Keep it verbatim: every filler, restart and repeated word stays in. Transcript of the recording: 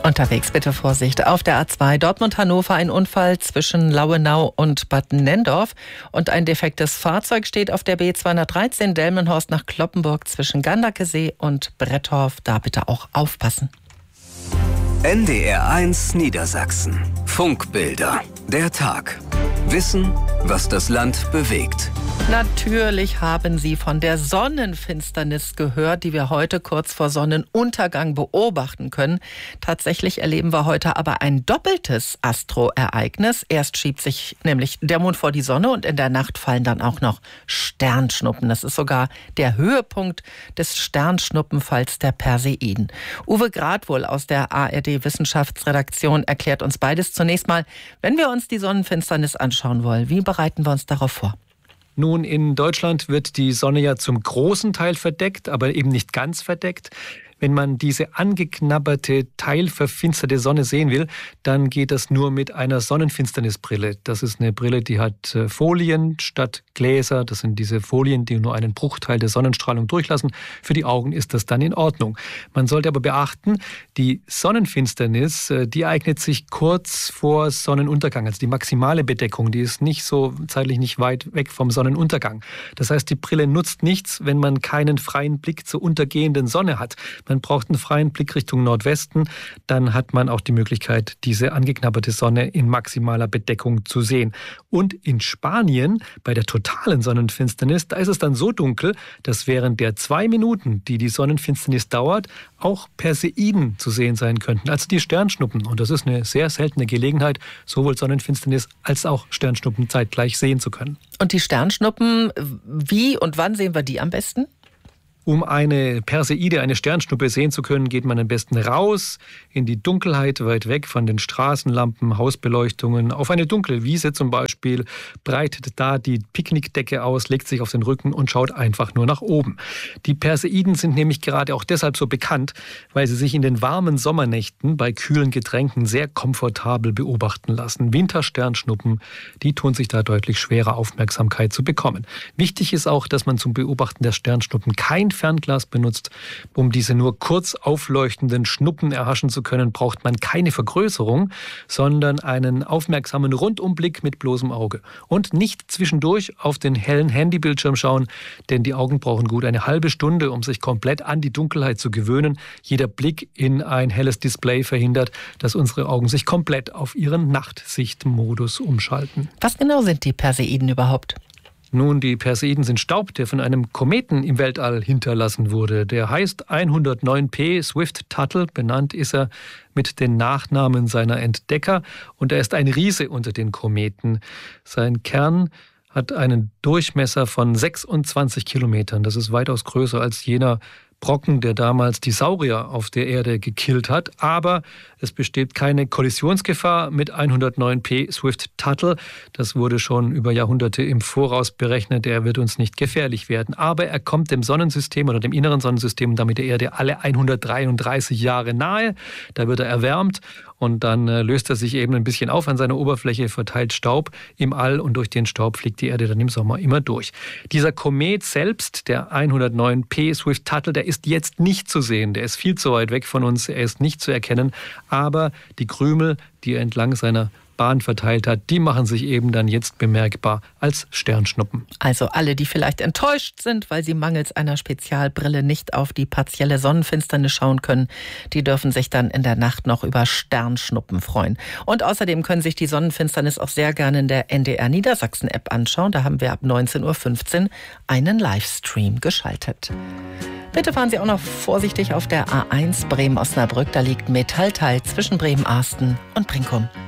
Unterwegs bitte Vorsicht. Auf der A zwei Dortmund-Hannover ein Unfall zwischen Lauenau und Bad Nendorf. Und ein defektes Fahrzeug steht auf der B zweihundertdreizehn Delmenhorst nach Cloppenburg zwischen Ganderkesee und Brettorf. Da bitte auch aufpassen. N D R eins Niedersachsen. Funkbilder. Der Tag. Wissen, was das Land bewegt. Natürlich haben Sie von der Sonnenfinsternis gehört, die wir heute kurz vor Sonnenuntergang beobachten können. Tatsächlich erleben wir heute aber ein doppeltes Astroereignis. Erst schiebt sich nämlich der Mond vor die Sonne und in der Nacht fallen dann auch noch Sternschnuppen. Das ist sogar der Höhepunkt des Sternschnuppenfalls der Perseiden. Uwe Gradwohl aus der A R D-Wissenschaftsredaktion erklärt uns beides. Zunächst mal, wenn wir uns die Sonnenfinsternis anschauen wollen, wie bereiten wir uns darauf vor? Nun, in Deutschland wird die Sonne ja zum großen Teil verdeckt, aber eben nicht ganz verdeckt. Wenn man diese angeknabberte, teilverfinsterte Sonne sehen will, dann geht das nur mit einer Sonnenfinsternisbrille. Das ist eine Brille, die hat Folien statt Gläser. Das sind diese Folien, die nur einen Bruchteil der Sonnenstrahlung durchlassen. Für die Augen ist das dann in Ordnung. Man sollte aber beachten, die Sonnenfinsternis, die eignet sich kurz vor Sonnenuntergang. Also die maximale Bedeckung, die ist nicht so zeitlich nicht weit weg vom Sonnenuntergang. Das heißt, die Brille nutzt nichts, wenn man keinen freien Blick zur untergehenden Sonne hat. Man braucht einen freien Blick Richtung Nordwesten, dann hat man auch die Möglichkeit, diese angeknabberte Sonne in maximaler Bedeckung zu sehen. Und in Spanien, bei der totalen Sonnenfinsternis, da ist es dann so dunkel, dass während der zwei Minuten, die die Sonnenfinsternis dauert, auch Perseiden zu sehen sein könnten, also die Sternschnuppen. Und das ist eine sehr seltene Gelegenheit, sowohl Sonnenfinsternis als auch Sternschnuppen zeitgleich sehen zu können. Und die Sternschnuppen, wie und wann sehen wir die am besten? Um eine Perseide, eine Sternschnuppe sehen zu können, geht man am besten raus in die Dunkelheit, weit weg von den Straßenlampen, Hausbeleuchtungen, auf eine dunkle Wiese zum Beispiel, breitet da die Picknickdecke aus, legt sich auf den Rücken und schaut einfach nur nach oben. Die Perseiden sind nämlich gerade auch deshalb so bekannt, weil sie sich in den warmen Sommernächten bei kühlen Getränken sehr komfortabel beobachten lassen. Wintersternschnuppen, die tun sich da deutlich schwerer, Aufmerksamkeit zu bekommen. Wichtig ist auch, dass man zum Beobachten der Sternschnuppen kein Fernglas benutzt. Um diese nur kurz aufleuchtenden Schnuppen erhaschen zu können, braucht man keine Vergrößerung, sondern einen aufmerksamen Rundumblick mit bloßem Auge. Und nicht zwischendurch auf den hellen Handybildschirm schauen, denn die Augen brauchen gut eine halbe Stunde, um sich komplett an die Dunkelheit zu gewöhnen. Jeder Blick in ein helles Display verhindert, dass unsere Augen sich komplett auf ihren Nachtsichtmodus umschalten. Was genau sind die Perseiden überhaupt? Nun, die Perseiden sind Staub, der von einem Kometen im Weltall hinterlassen wurde. Der heißt hundertneun P Swift-Tuttle, benannt ist er mit den Nachnamen seiner Entdecker. Und er ist ein Riese unter den Kometen. Sein Kern hat einen Durchmesser von sechsundzwanzig Kilometern. Das ist weitaus größer als jener Brocken, der damals die Saurier auf der Erde gekillt hat. Aber es besteht keine Kollisionsgefahr mit hundertneun P Swift-Tuttle. Das wurde schon über Jahrhunderte im Voraus berechnet. Er wird uns nicht gefährlich werden. Aber er kommt dem Sonnensystem oder dem inneren Sonnensystem und damit der Erde alle hundertdreiunddreißig Jahre nahe. Da wird er erwärmt und dann löst er sich eben ein bisschen auf an seiner Oberfläche, verteilt Staub im All und durch den Staub fliegt die Erde dann im Sommer immer durch. Dieser Komet selbst, der hundertneun P Swift-Tuttle, der ist jetzt nicht zu sehen. Der ist viel zu weit weg von uns, er ist nicht zu erkennen. Aber die Krümel, die er entlang seiner Bahn verteilt hat, die machen sich eben dann jetzt bemerkbar als Sternschnuppen. Also alle, die vielleicht enttäuscht sind, weil sie mangels einer Spezialbrille nicht auf die partielle Sonnenfinsternis schauen können, die dürfen sich dann in der Nacht noch über Sternschnuppen freuen. Und außerdem können sich die Sonnenfinsternis auch sehr gerne in der N D R Niedersachsen-App anschauen. Da haben wir ab neunzehn Uhr fünfzehn einen Livestream geschaltet. Bitte fahren Sie auch noch vorsichtig auf der A eins Bremen-Osnabrück. Da liegt Metallteil zwischen Bremen-Arsten und Brinkum.